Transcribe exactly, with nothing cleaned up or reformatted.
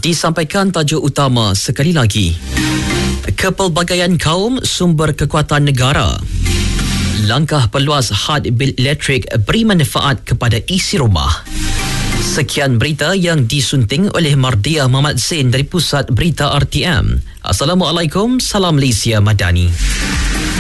Disampaikan tajuk utama sekali lagi. Kepelbagaian kaum sumber kekuatan negara. Langkah peluas had bil elektrik beri manfaat kepada isi rumah. Sekian berita yang disunting oleh Mardia Muhammad Zain dari Pusat Berita R T M. Assalamualaikum, salam Malaysia Madani.